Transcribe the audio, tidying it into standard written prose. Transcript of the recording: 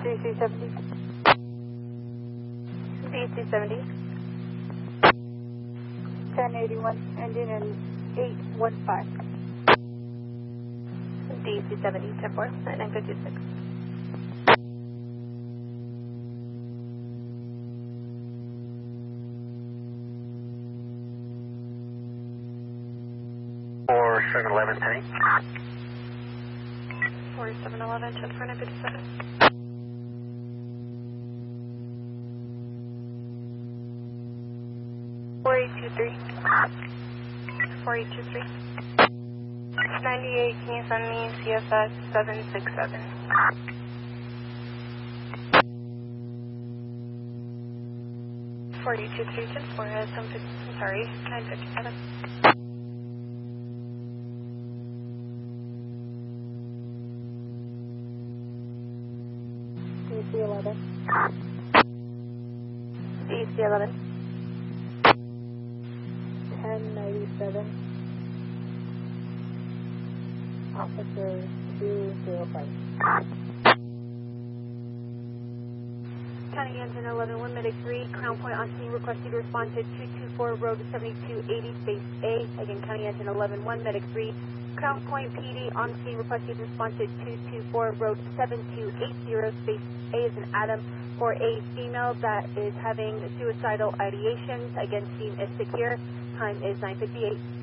DC-70. DC-70. 1081, engine in 815. DC-70, 10-4, 956. Or 711 tank. 4711, 10-4, 957. 4823. 4823. 98, can you send me CFS 767? Forty-two three ten four has some. Sorry, 957. DC-11. DC-11. 1097. Officer 205. County Engine 11, medic 3, Crown Point on scene, requested to respond to 224 Road 7280, space A. Again, County Engine 11, medic 3, Crown Point PD on scene, requested to respond to 224 Road 7280, space A is an Adam, for a female that is having suicidal ideations. Again, scene is secure. Time is 9:58.